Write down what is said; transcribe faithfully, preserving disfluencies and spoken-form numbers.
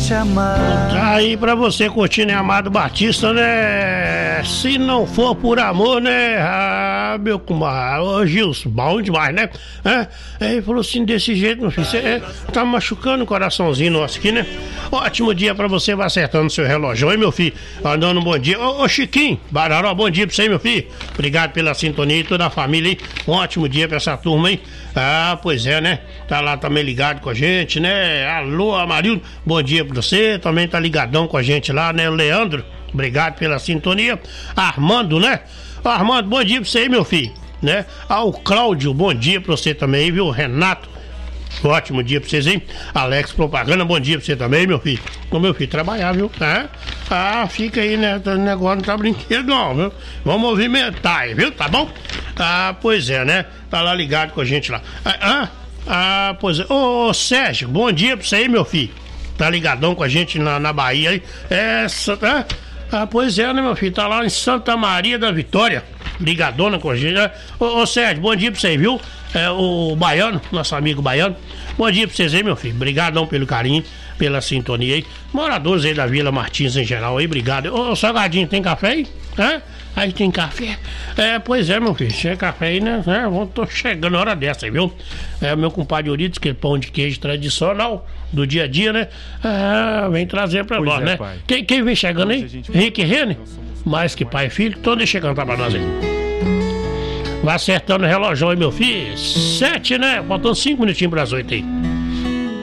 te amar. Tá aí pra você curtir, né, Amado Batista, né? Se não for por amor, né? Ah, meu comadre, ô Gilson, bom demais, né? É, ele falou assim, desse jeito, meu filho, você é, tá machucando o coraçãozinho nosso aqui, né? Ótimo dia pra você, vai acertando seu relógio, hein, meu filho? Andando um bom dia. Ô, ô Chiquinho, Bararó, bom dia pra você, meu filho. Obrigado pela sintonia e toda a família, hein? Um ótimo dia pra essa turma, hein? Ah, pois é, né? Tá lá também ligado com a gente, né? Alô, Amarildo, bom dia pra você. Também tá ligadão com a gente lá, né? O Leandro, obrigado pela sintonia. Armando, né? Armando, bom dia pra você aí, meu filho, né? Ah, o Cláudio, bom dia pra você também, viu? Renato, ótimo dia pra vocês, hein? Alex Propaganda, bom dia pra você também, meu filho. Ô, meu filho, trabalhar, viu? É? Ah, fica aí, né? O negócio não tá brinquedo, não, viu? Vamos movimentar aí, viu? Tá bom? Ah, pois é, né? Tá lá ligado com a gente lá. Ah, ah, ah pois é. Ô, ô, Sérgio, bom dia pra você aí, meu filho. Tá ligadão com a gente na, na Bahia aí. Essa, tá? Ah, pois é, né, meu filho? Tá lá em Santa Maria da Vitória. Ligadona com a gente. Né? Ô, ô, Sérgio, bom dia pra você, viu? É, o Baiano, nosso amigo Baiano. Bom dia pra vocês aí, meu filho. Obrigadão pelo carinho, pela sintonia aí. Moradores aí da Vila Martins em geral aí, obrigado. Ô, ô Salgadinho, tem café aí? Hã? Aí tem café? É, pois é, meu filho. Se é café aí, né? É, tô chegando na hora dessa aí, viu? É, meu compadre Euridice, que é pão de queijo tradicional do dia a dia, né? Ah, vem trazer pra pois nós, é, né? Quem, quem vem chegando aí? Gente... Henrique Rene? Mais que pai e filho, então deixa eu cantar pra nós aí. Vai acertando o relógio aí, meu filho. Sete, né? Faltam cinco minutinhos para as oito aí.